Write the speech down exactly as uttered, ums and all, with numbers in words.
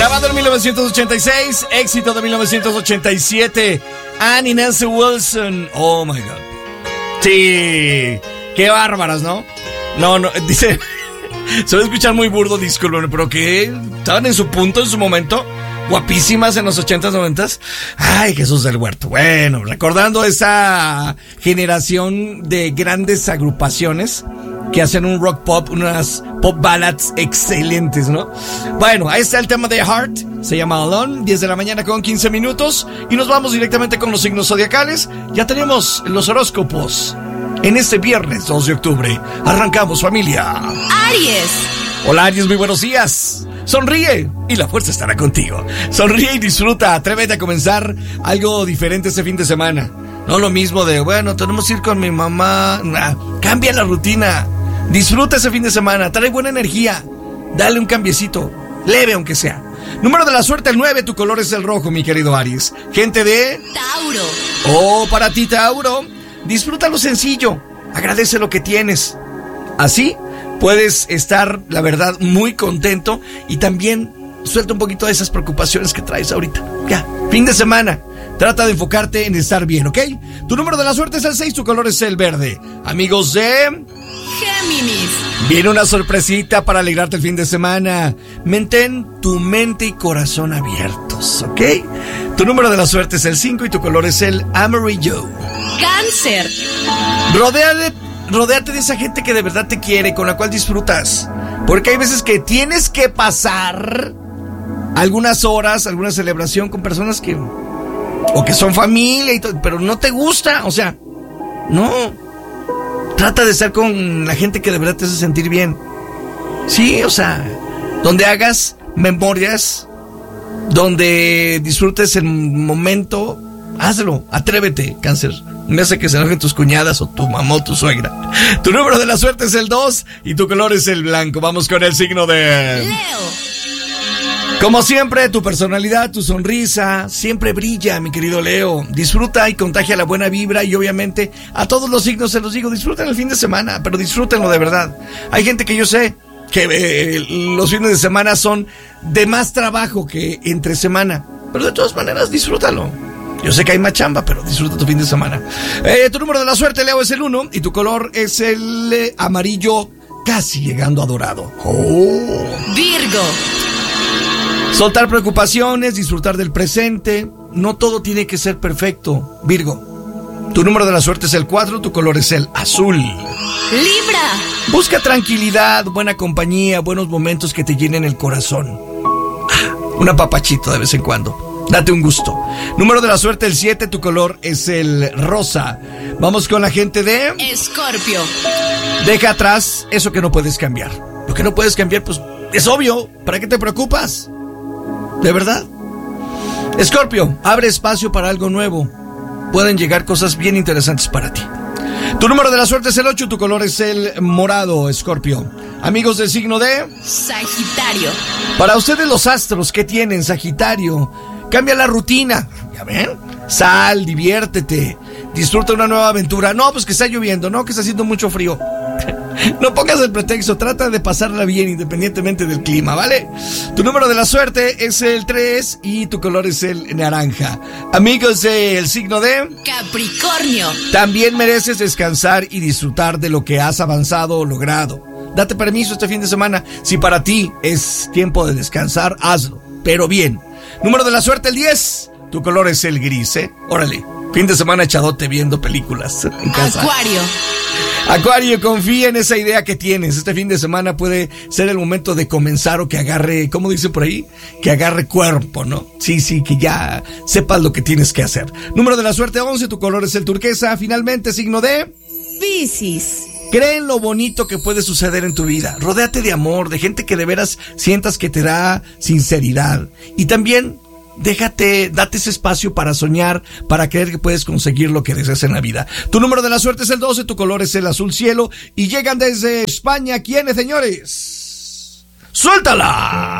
Grabado en mil novecientos ochenta y seis, éxito de mil novecientos ochenta y siete, Annie Nancy Wilson. Oh my God. Sí, qué bárbaras, ¿no? No, no, dice, se va a escuchar muy burdo, disculpen, pero que estaban en su punto, en su momento, guapísimas en los ochentas, noventas. Ay, Jesús del Huerto. Bueno, recordando esa generación de grandes agrupaciones que hacen un rock pop, unas pop ballads excelentes, ¿no? Bueno, ahí está el tema de Heart, se llama Alone, diez de la mañana con quince minutos, y nos vamos directamente con los signos zodiacales. Ya tenemos los horóscopos en este viernes dos de octubre. Arrancamos, familia. Aries. Hola, Aries, muy buenos días. Sonríe y la fuerza estará contigo. Sonríe y disfruta, atrévete a comenzar algo diferente este fin de semana. No lo mismo de, bueno, tenemos que ir con mi mamá. Nah, cambia la rutina. Disfruta ese fin de semana, trae buena energía. Dale un cambiecito, leve aunque sea. Número de la suerte, el nueve, tu color es el rojo, mi querido Aries. Gente de Tauro. Oh, para ti, Tauro, disfruta lo sencillo, agradece lo que tienes. Así puedes estar, la verdad, muy contento y también suelta un poquito de esas preocupaciones que traes ahorita. Ya, fin de semana, trata de enfocarte en estar bien, ¿ok? Tu número de la suerte es el seis, tu color es el verde. Amigos de Géminis. Viene una sorpresita para alegrarte el fin de semana. Mantén tu mente y corazón abiertos, ¿ok? Tu número de la suerte es el cinco y tu color es el amarillo. Cáncer. Rodéate, rodéate de esa gente que de verdad te quiere, con la cual disfrutas. Porque hay veces que tienes que pasar algunas horas, alguna celebración con personas que o que son familia y todo, pero no te gusta, o sea, no. Trata de estar con la gente que de verdad te hace sentir bien. Sí, o sea, donde hagas memorias, donde disfrutes el momento, hazlo, atrévete, Cáncer. Me hace que se enojen tus cuñadas o tu mamá o tu suegra. Tu número de la suerte es el dos y tu color es el blanco. Vamos con el signo de Leo. Como siempre, tu personalidad, tu sonrisa siempre brilla, mi querido Leo. Disfruta y contagia la buena vibra y obviamente a todos los signos se los digo, disfruten el fin de semana, pero disfrútenlo de verdad. Hay gente que yo sé que eh, los fines de semana son de más trabajo que entre semana, pero de todas maneras disfrútalo. Yo sé que hay más chamba, pero disfruta tu fin de semana. Eh, tu número de la suerte, Leo, es el uno y tu color es el eh, amarillo casi llegando a dorado. Oh. Virgo. Soltar preocupaciones, disfrutar del presente. No todo tiene que ser perfecto, Virgo. Tu número de la suerte es el cuatro, tu color es el azul. Libra. Busca tranquilidad, buena compañía, buenos momentos que te llenen el corazón. Ah, un apapachito de vez en cuando. Date un gusto. Número de la suerte el siete, tu color es el rosa. Vamos con la gente de Escorpio. Deja atrás eso que no puedes cambiar. Lo que no puedes cambiar, pues es obvio. ¿Para qué te preocupas? De verdad. Escorpio, abre espacio para algo nuevo. Pueden llegar cosas bien interesantes para ti. Tu número de la suerte es el ocho, tu color es el morado, Escorpio. Amigos del signo de Sagitario. Para ustedes los astros, ¿qué tienen, Sagitario? Cambia la rutina, ¿ya ven? Sal, diviértete, disfruta una nueva aventura. No, pues que está lloviendo, no, que está haciendo mucho frío. No pongas el pretexto, trata de pasarla bien independientemente del clima, ¿vale? Tu número de la suerte es el tres y tu color es el naranja. Amigos del signo de Capricornio. También mereces descansar y disfrutar de lo que has avanzado o logrado. Date permiso este fin de semana. Si para ti es tiempo de descansar, hazlo, pero bien. Número de la suerte el diez. Tu color es el gris, ¿eh? Órale, fin de semana echadote viendo películas en casa. Acuario. Acuario, confía en esa idea que tienes. Este fin de semana puede ser el momento de comenzar o que agarre, ¿cómo dicen por ahí? Que agarre cuerpo, ¿no? Sí, sí, que ya sepas lo que tienes que hacer. Número de la suerte once, tu color es el turquesa. Finalmente, signo de Piscis. Cree en lo bonito que puede suceder en tu vida. Rodéate de amor, de gente que de veras sientas que te da sinceridad. Y también déjate, date ese espacio para soñar, para creer que puedes conseguir lo que deseas en la vida. Tu número de la suerte es el doce, tu color es el azul cielo. Y llegan desde España, ¿quiénes, señores? ¡Suéltala!